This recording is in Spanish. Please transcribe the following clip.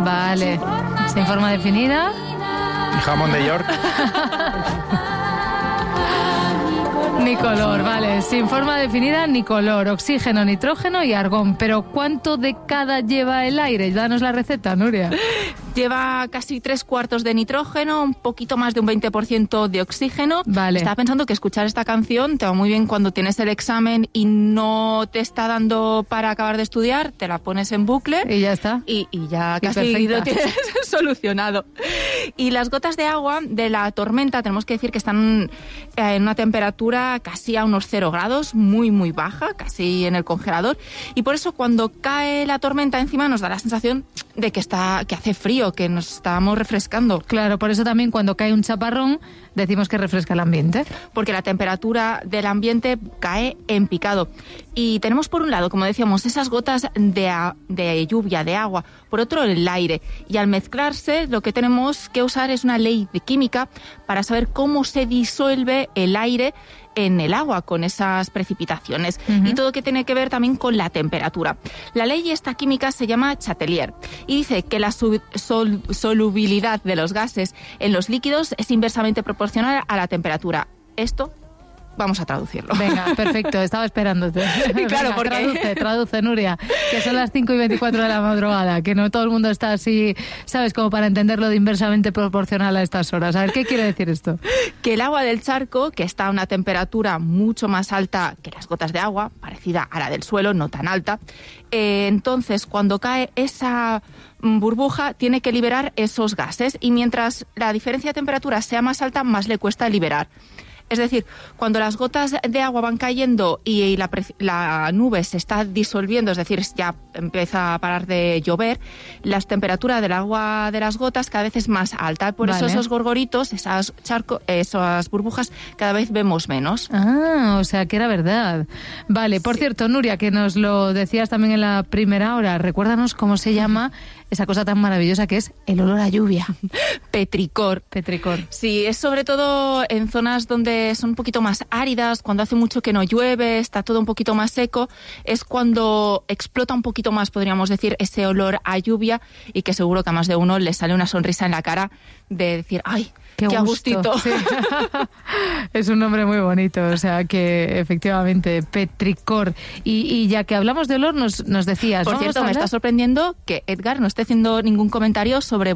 Vale. Sin forma definida. Y jamón de York. Ni color, vale. Sin forma definida ni color. Oxígeno, nitrógeno y argón. Pero ¿cuánto de cada lleva el aire? Danos la receta, Nuria. Lleva casi 3/4 de nitrógeno, un poquito más de un 20% de oxígeno. Vale. Estaba pensando que escuchar esta canción te va muy bien cuando tienes el examen y no te está dando para acabar de estudiar, te la pones en bucle Y ya está. y ya Qué casi perfecta. lo tienes solucionado. Y las gotas de agua de la tormenta, tenemos que decir que están en una temperatura casi a unos 0 grados, muy, muy baja, casi en el congelador. Y por eso cuando cae la tormenta encima nos da la sensación de que hace frío, que nos estamos refrescando. Claro, por eso también cuando cae un chaparrón decimos que refresca el ambiente. Porque la temperatura del ambiente cae en picado. Y tenemos por un lado, como decíamos, esas gotas de lluvia, de agua, por otro el aire. Y al mezclarse lo que tenemos que usar es una ley de química para saber cómo se disuelve el aire en el agua con esas precipitaciones. Y todo que tiene que ver también con la temperatura. La ley esta química se llama Chatelier y dice que la solubilidad de los gases en los líquidos es inversamente proporcional a la temperatura. Esto vamos a traducirlo. Venga, perfecto, estaba esperándote. Claro, Venga, porque... Traduce, Nuria, que son las 5:24 de la madrugada, que no todo el mundo está así, ¿sabes? Como para entenderlo de inversamente proporcional a estas horas. A ver, ¿qué quiere decir esto? Que el agua del charco, que está a una temperatura mucho más alta que las gotas de agua, parecida a la del suelo, no tan alta, entonces cuando cae esa burbuja tiene que liberar esos gases y mientras la diferencia de temperatura sea más alta, más le cuesta liberar. Es decir, cuando las gotas de agua van cayendo y la nube se está disolviendo, es decir, ya empieza a parar de llover, la temperatura del agua de las gotas cada vez es más alta. Por eso esos gorgoritos, esas burbujas, cada vez vemos menos. Ah, o sea que era verdad. Vale, por cierto, Nuria, que nos lo decías también en la primera hora, recuérdanos cómo se llama esa cosa tan maravillosa que es el olor a lluvia. Petricor. Petricor. Sí, es sobre todo en zonas donde son un poquito más áridas, cuando hace mucho que no llueve, está todo un poquito más seco, es cuando explota un poquito más, podríamos decir, ese olor a lluvia y que seguro que a más de uno le sale una sonrisa en la cara de decir, ¡ay, qué a gustito! Sí. Es un nombre muy bonito, o sea que efectivamente, petricor. Y ya que hablamos de olor, nos decías... Por cierto, me está sorprendiendo que Edgar no esté haciendo ningún comentario sobre